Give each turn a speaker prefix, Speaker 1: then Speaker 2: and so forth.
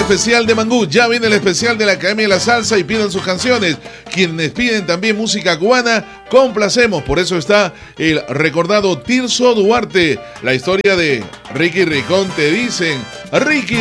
Speaker 1: especial de Mangú, ya viene el especial de la Academia de la Salsa y pidan sus canciones. Quienes piden también música cubana, complacemos. Por eso está el recordado Tirso Duarte, la historia de Ricky Ricón. Te dicen, Ricky